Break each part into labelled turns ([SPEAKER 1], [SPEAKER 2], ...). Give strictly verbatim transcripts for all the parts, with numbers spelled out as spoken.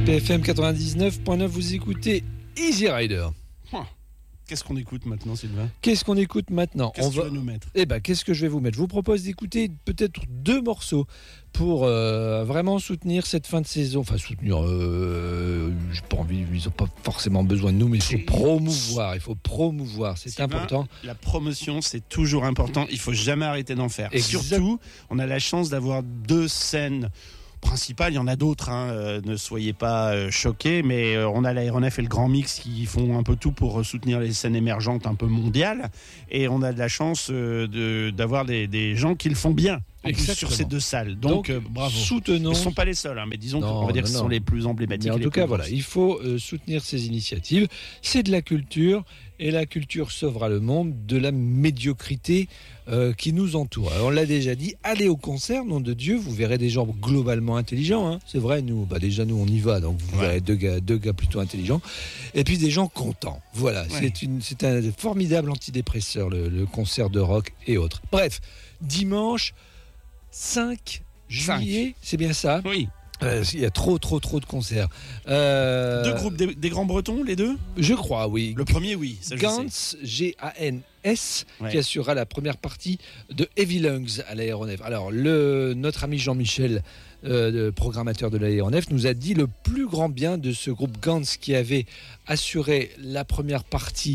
[SPEAKER 1] P F M quatre-vingt-dix-neuf virgule neuf, vous écoutez Easy Rider.
[SPEAKER 2] Qu'est-ce qu'on écoute maintenant, Sylvain ?
[SPEAKER 1] Qu'est-ce qu'on écoute maintenant ?
[SPEAKER 2] Qu'est-ce
[SPEAKER 1] On
[SPEAKER 2] que tu
[SPEAKER 1] va...
[SPEAKER 2] vas nous mettre ?
[SPEAKER 1] Eh ben, qu'est-ce que je vais vous mettre ? Je vous propose d'écouter peut-être deux morceaux pour euh, vraiment soutenir cette fin de saison. Enfin, soutenir, euh, j'ai pas envie, ils n'ont pas forcément besoin de nous, mais il faut promouvoir, il faut promouvoir, c'est
[SPEAKER 2] Sylvain,
[SPEAKER 1] important.
[SPEAKER 2] La promotion, c'est toujours important, il faut jamais arrêter d'en faire.
[SPEAKER 1] Exact.
[SPEAKER 2] Surtout, on a la chance d'avoir deux scènes principales, il y en a d'autres, hein, euh, ne soyez pas euh, choqués, mais euh, on a l'aéronef et le Grand Mix qui font un peu tout pour soutenir les scènes émergentes un peu mondiales, et on a de la chance euh, de, d'avoir des, des gens qui le font bien en plus sur ces deux salles. Donc,
[SPEAKER 1] Donc
[SPEAKER 2] euh, bravo.
[SPEAKER 1] Soutenons.
[SPEAKER 2] Ils ne sont pas les seuls, hein, mais disons
[SPEAKER 1] Non,
[SPEAKER 2] qu'on va dire
[SPEAKER 1] non,
[SPEAKER 2] que ce
[SPEAKER 1] non.
[SPEAKER 2] sont les plus emblématiques.
[SPEAKER 1] Mais en
[SPEAKER 2] et
[SPEAKER 1] tout
[SPEAKER 2] les
[SPEAKER 1] cas,
[SPEAKER 2] plus
[SPEAKER 1] voilà,
[SPEAKER 2] grosses.
[SPEAKER 1] il faut euh, soutenir ces initiatives. C'est de la culture, et la culture sauvera le monde de la médiocrité euh, qui nous entoure. Alors, on l'a déjà dit, allez au concert, nom de Dieu, vous verrez des gens globalement intelligents. Hein. C'est vrai, nous, bah déjà nous on y va, donc vous
[SPEAKER 2] Ouais.
[SPEAKER 1] verrez deux gars, deux gars plutôt intelligents, et puis des gens contents. Voilà,
[SPEAKER 2] Ouais.
[SPEAKER 1] c'est une, c'est un formidable antidépresseur, le, le concert de rock et autres. Bref, dimanche cinq juillet, c'est bien ça.
[SPEAKER 2] Oui.
[SPEAKER 1] Euh, Il y a trop, trop, trop de concerts. Euh,
[SPEAKER 2] Deux groupes des, des grands bretons, les deux ?
[SPEAKER 1] Je crois, oui.
[SPEAKER 2] Le premier, oui. Ça, je sais.
[SPEAKER 1] Gans, G A N S,
[SPEAKER 2] Ouais.
[SPEAKER 1] qui assurera la première partie de Heavy Lungs à l'aéronef. Alors, le, notre ami Jean-Michel, euh, le programmateur de l'aéronef, nous a dit le plus grand bien de ce groupe Gans qui avait assuré la première partie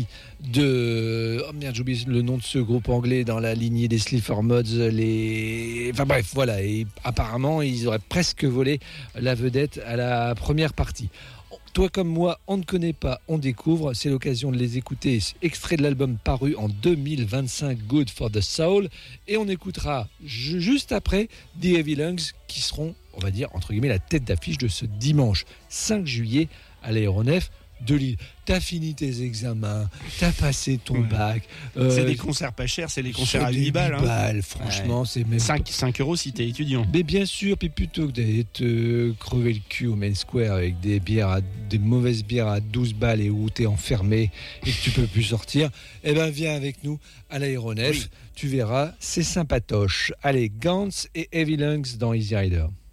[SPEAKER 1] de... Oh merde, j'oublie le nom de ce groupe anglais dans la lignée des Sleeper Mods. Les... Enfin bref, voilà. Et apparemment, ils auraient presque volé la vedette à la première partie. Toi comme moi, on ne connaît pas, on découvre. C'est l'occasion de les écouter. Extrait de l'album paru en deux mille vingt-cinq, Good for the Soul. Et on écoutera ju- juste après The Heavy Lungs qui seront, on va dire, entre guillemets, la tête d'affiche de ce dimanche cinq juillet à l'aéronef de Lille. T'as fini tes examens, t'as passé ton
[SPEAKER 2] Ouais.
[SPEAKER 1] bac.
[SPEAKER 2] C'est
[SPEAKER 1] euh,
[SPEAKER 2] des concerts pas chers, c'est les concerts
[SPEAKER 1] c'est
[SPEAKER 2] à
[SPEAKER 1] des
[SPEAKER 2] huit balles. Hein.
[SPEAKER 1] balles, franchement, c'est même pas-
[SPEAKER 2] cinq euros si t'es étudiant.
[SPEAKER 1] Mais bien sûr, puis plutôt que d'aller te crever le cul au Main Square avec des bières, à, des mauvaises bières à douze balles et où t'es enfermé et que tu peux plus sortir, eh ben viens avec nous à l'aéronef.
[SPEAKER 2] Oui.
[SPEAKER 1] Tu verras, c'est sympatoche. Allez, Gans et Heavy Lungs dans Easy Rider.